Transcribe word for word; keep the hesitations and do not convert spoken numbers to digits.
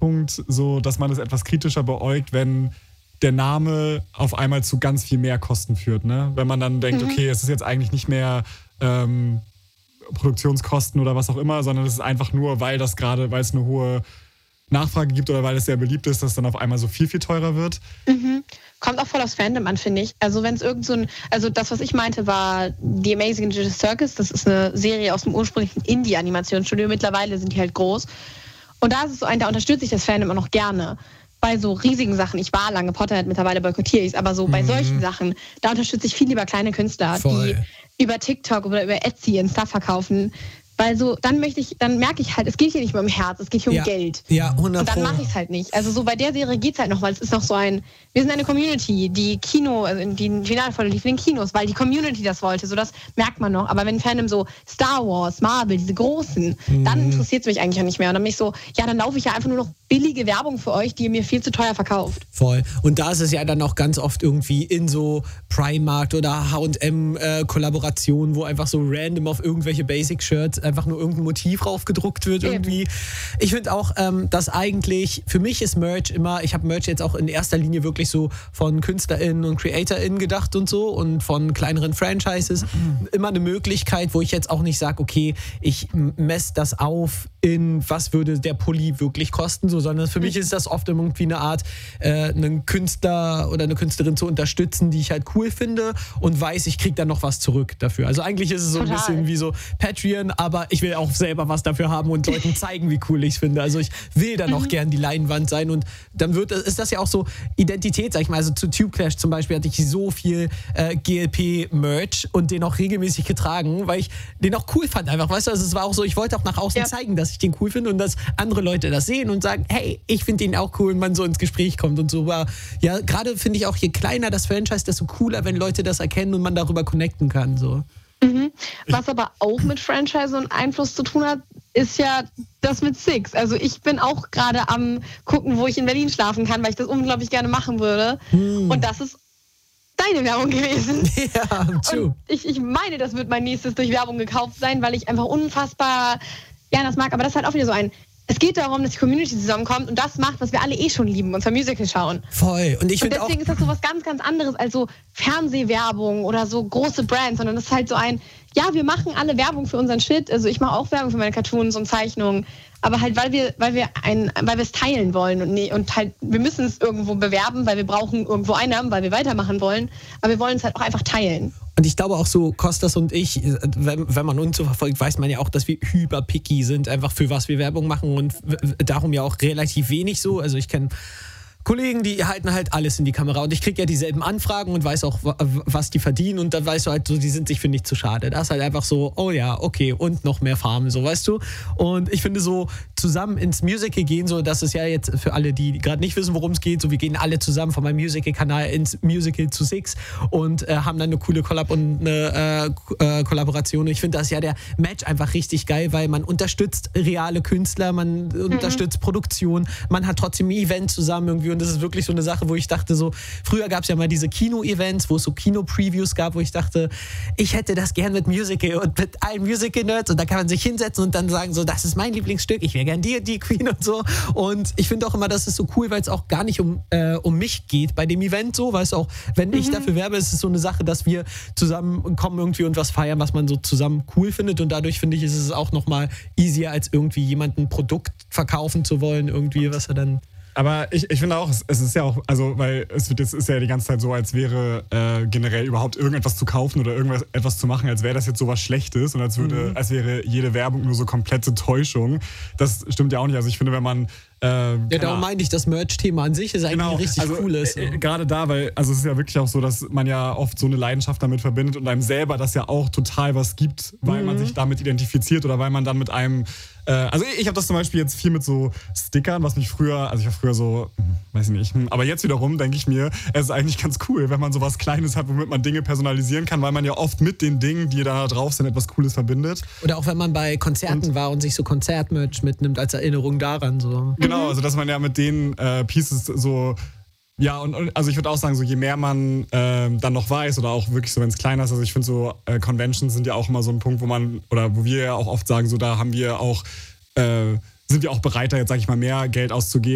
Punkt, so, dass man es etwas kritischer beäugt, wenn der Name auf einmal zu ganz viel mehr Kosten führt. Ne? Wenn man dann denkt, mhm. okay, es ist jetzt eigentlich nicht mehr ähm, Produktionskosten oder was auch immer, sondern es ist einfach nur, weil das gerade, weil es eine hohe Nachfrage gibt oder weil es sehr beliebt ist, dass dann auf einmal so viel, viel teurer wird. Mhm. Kommt auch voll aufs Fandom an, finde ich. Also wenn es irgend so ein, also das, was ich meinte, war The Amazing Digital Circus. Das ist eine Serie aus dem ursprünglichen Indie-Animationsstudio. Mittlerweile sind die halt groß. Und da ist es so ein, da unterstütze ich das Fandom auch noch gerne. Bei so riesigen Sachen, ich war lange Potterhead, mittlerweile boykottiere ich es, aber so bei mhm. solchen Sachen, da unterstütze ich viel lieber kleine Künstler, voll. Die über TikTok oder über Etsy ihren Stuff verkaufen. Weil so, dann möchte ich, dann merke ich halt, es geht hier nicht mehr um Herz, es geht hier ja. um Geld. Ja, hundert Und dann mache ich es halt nicht. Also so bei der Serie geht es halt noch, weil es ist noch so ein, wir sind eine Community, die Kino, also die Finalfolge lief in den Kinos, weil die Community das wollte, so das merkt man noch. Aber wenn Fandom so Star Wars, Marvel, diese großen, mhm. dann interessiert es mich eigentlich auch nicht mehr. Und dann bin ich so, ja, dann laufe ich ja einfach nur noch billige Werbung für euch, die ihr mir viel zu teuer verkauft. Voll. Und da ist es ja dann auch ganz oft irgendwie in so Primark oder H und M äh, Kollaborationen, wo einfach so random auf irgendwelche Basic-Shirts einfach nur irgendein Motiv raufgedruckt wird irgendwie. Eben. Ich finde auch, ähm, dass eigentlich, für mich ist Merch immer, ich habe Merch jetzt auch in erster Linie wirklich so von KünstlerInnen und CreatorInnen gedacht und so und von kleineren Franchises. Mhm. Immer eine Möglichkeit, wo ich jetzt auch nicht sage, okay, ich messe das auf in, was würde der Pulli wirklich kosten, so, sondern für mich ist das oft irgendwie eine Art, äh, einen Künstler oder eine Künstlerin zu unterstützen, die ich halt cool finde und weiß, ich kriege dann noch was zurück dafür. Also eigentlich ist es so Total. Ein bisschen wie so Patreon, aber ich will auch selber was dafür haben und Leuten zeigen, wie cool ich es finde. Also ich will dann auch mhm. gern die Leinwand sein und dann wird, ist das ja auch so Identität, sag ich mal. Also zu Tube Clash zum Beispiel hatte ich so viel äh, G L P-Merch und den auch regelmäßig getragen, weil ich den auch cool fand einfach, weißt du, also es war auch so, ich wollte auch nach außen ja. zeigen, dass ich den cool finde und dass andere Leute das sehen und sagen, hey, ich finde den auch cool und man so ins Gespräch kommt und so. Aber ja, gerade finde ich auch, je kleiner das Franchise, desto cooler, wenn Leute das erkennen und man darüber connecten kann, so. Mhm. Was aber auch mit Franchise und Einfluss zu tun hat, ist ja das mit Six. Also ich bin auch gerade am gucken, wo ich in Berlin schlafen kann, weil ich das unglaublich gerne machen würde. Hm. Und das ist deine Werbung gewesen. Ja, true. Und ich, ich meine, das wird mein nächstes durch Werbung gekauft sein, weil ich einfach unfassbar gerne das mag. Aber das ist halt auch wieder so ein, es geht darum, dass die Community zusammenkommt und das macht, was wir alle eh schon lieben, und zwar Musical schauen. Voll. Und ich finde auch, deswegen ist das so was ganz, ganz anderes als so Fernsehwerbung oder so große Brands, sondern das ist halt so ein, ja, wir machen alle Werbung für unseren Shit. Also ich mache auch Werbung für meine Cartoons und Zeichnungen, aber halt, weil wir, weil wir ein, weil wir es teilen wollen und, nee, und halt, wir müssen es irgendwo bewerben, weil wir brauchen irgendwo Einnahmen, weil wir weitermachen wollen, aber wir wollen es halt auch einfach teilen. Und ich glaube auch so, Kostas und ich, wenn, wenn man uns so verfolgt, weiß man ja auch, dass wir hyper picky sind, einfach für was wir Werbung machen und darum ja auch relativ wenig so. Also ich kenne Kollegen, die halten halt alles in die Kamera und ich kriege ja dieselben Anfragen und weiß auch, was die verdienen und dann weißt du halt so, die sind sich für nicht zu schade. Das ist halt einfach so, oh ja, okay, und noch mehr Farmen, so, weißt du. Und ich finde so, zusammen ins Musical gehen, so, das ist ja jetzt für alle, die gerade nicht wissen, worum es geht, so, wir gehen alle zusammen von meinem Musical-Kanal ins Musical zu Six und äh, haben dann eine coole Collab und eine äh, äh, Kollaboration. Und ich finde das ja der Match einfach richtig geil, weil man unterstützt reale Künstler, man mhm. unterstützt Produktion, man hat trotzdem ein Event zusammen irgendwie und das ist wirklich so eine Sache, wo ich dachte so, früher gab es ja mal diese Kino-Events, wo es so Kino-Previews gab, wo ich dachte, ich hätte das gern mit Musical und mit allen Musical-Nerds und da kann man sich hinsetzen und dann sagen so, das ist mein Lieblingsstück, ich wäre gern die, die Queen und so. Und ich finde auch immer, das ist so cool, weil es auch gar nicht um, äh, um mich geht bei dem Event so, weißt du auch, wenn mhm. ich dafür werbe, ist es so eine Sache, dass wir zusammenkommen irgendwie und was feiern, was man so zusammen cool findet und dadurch finde ich, ist es auch nochmal easier, als irgendwie jemandem ein Produkt verkaufen zu wollen, irgendwie, was er dann... Aber ich, ich finde auch, es, es ist ja auch, also, weil es wird jetzt ist ja die ganze Zeit so, als wäre äh, generell überhaupt irgendetwas zu kaufen oder irgendwas etwas zu machen, als wäre das jetzt sowas Schlechtes und als würde, mhm. als wäre jede Werbung nur so komplette Täuschung. Das stimmt ja auch nicht. Also ich finde, wenn man Äh, ja, darum meine ich, das Merch-Thema an sich ist eigentlich genau, richtig also, cool ist. Äh, Gerade da, weil also es ist ja wirklich auch so, dass man ja oft so eine Leidenschaft damit verbindet und einem selber das ja auch total was gibt, weil mhm. man sich damit identifiziert oder weil man dann mit einem äh, also ich habe das zum Beispiel jetzt viel mit so Stickern, was mich früher, also ich war früher so, weiß ich nicht, aber jetzt wiederum denke ich mir, es ist eigentlich ganz cool, wenn man so was Kleines hat, womit man Dinge personalisieren kann, weil man ja oft mit den Dingen, die da drauf sind, etwas Cooles verbindet. Oder auch wenn man bei Konzerten und, war und sich so Konzertmerch mitnimmt als Erinnerung daran. So. Genau, also dass man ja mit den äh, Pieces so, ja, und, und also ich würde auch sagen, so je mehr man äh, dann noch weiß oder auch wirklich so, wenn es kleiner ist, also ich finde so äh, Conventions sind ja auch immer so ein Punkt, wo man, oder wo wir ja auch oft sagen, so da haben wir auch, äh, sind wir auch bereit, da jetzt sag ich mal mehr Geld auszugeben.